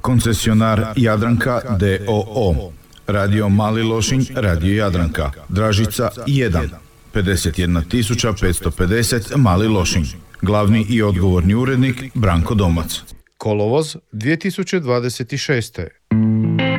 Koncesionar Jadranka d.o.o. Radio Mali Lošinj, Radio Jadranka, Dražica 1, 51.550 Mali Lošinj. Glavni i odgovorni urednik Branko Domac. Kolovoz 2026.